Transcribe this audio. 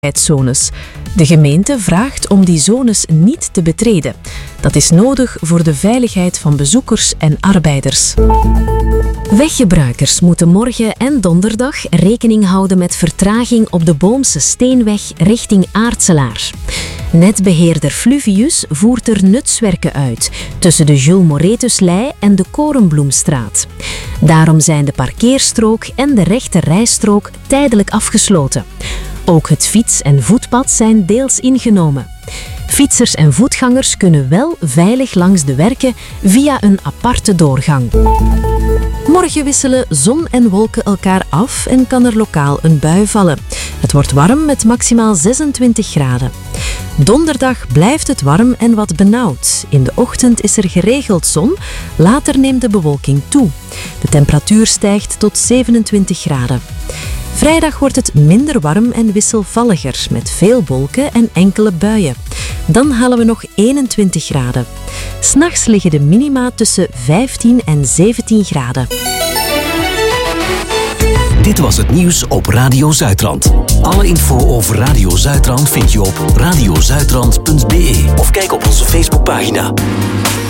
veiligheidszones. De gemeente vraagt om die zones niet te betreden. Dat is nodig voor de veiligheid van bezoekers en arbeiders. Weggebruikers moeten morgen en donderdag rekening houden met vertraging op de Boomse Steenweg richting Aartselaar. Netbeheerder Fluvius voert er nutswerken uit tussen de Jules Moretuslei en de Korenbloemstraat. Daarom zijn de parkeerstrook en de rechte rijstrook tijdelijk afgesloten. Ook het fiets- en voetpad zijn deels ingenomen. Fietsers en voetgangers kunnen wel veilig langs de werken via een aparte doorgang. Morgen wisselen zon en wolken elkaar af en kan er lokaal een bui vallen. Het wordt warm met maximaal 26 graden. Donderdag blijft het warm en wat benauwd. In de ochtend is er geregeld zon, later neemt de bewolking toe. De temperatuur stijgt tot 27 graden. Vrijdag wordt het minder warm en wisselvalliger, met veel wolken en enkele buien. Dan halen we nog 21 graden. 'S Nachts liggen de minima tussen 15 en 17 graden. Dit was het nieuws op Radio Zuidrand. Alle info over Radio Zuidrand vind je op radiozuidrand.be of kijk op onze Facebookpagina.